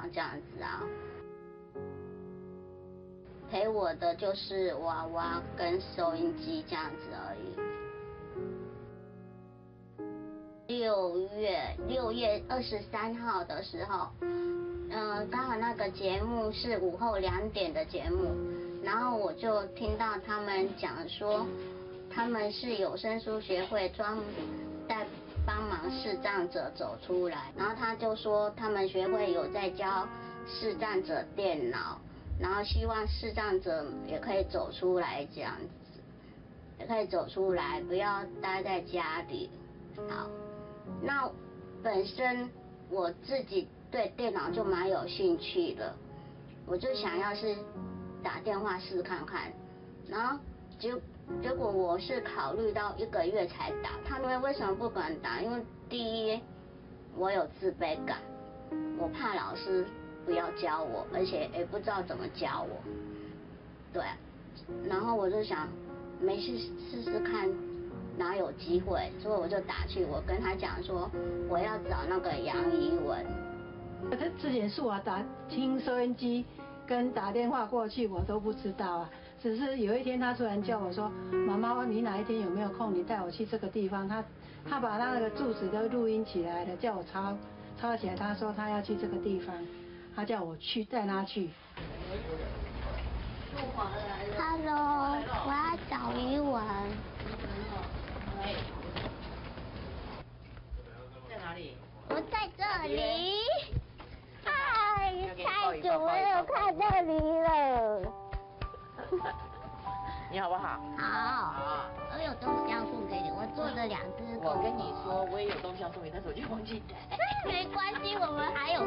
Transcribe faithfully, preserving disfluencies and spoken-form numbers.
这样子啊。陪我的就是娃娃跟收音机这样子而已。六月六月二十三号的时候，嗯、呃，刚好那个节目是午后两点的节目，然后我就听到他们讲说，他们是有声书学会专在帮忙视障者走出来，然后他就说他们学会有在教视障者电脑，然后希望视障者也可以走出来这样子，也可以走出来，不要待在家里。好。那本身我自己对电脑就蛮有兴趣的，我就想要是打电话试看看，然后结结果我是考虑到一个月才打。他们为什么不敢打？因为第一我有自卑感，我怕老师不要教我，而且也不知道怎么教我。对，然后我就想没事试试看。哪有机会？所以我就打去，我跟他讲说我要找那个杨怡文。 他之前是我打听收音机跟打电话过去，我都不知道啊。只是有一天他突然叫我说：“妈妈，你哪一天有没有空？你带我去这个地方。”他他把他那个住址都录音起来了，叫我抄抄起来。他说他要去这个地方，他叫我去带他去。 Hello， 我要找怡文。 在哪里？ 我在这里。嗨，太久没有看这里了。 你好不好？ 好。好。我有东西要送给你，我做了两只狗狗。 我跟你说，我也有东西要送给你，但是我就忘记带。 没关系，我们还有。